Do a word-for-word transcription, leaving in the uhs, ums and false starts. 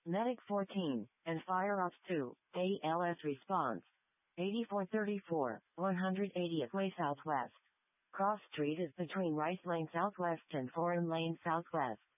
Medic fourteen, and Fire Ops two, A L S response. eighty-four thirty-four, one hundred eightieth Way Southwest. Cross Street is between Rice Lane Southwest and Foreign Lane Southwest.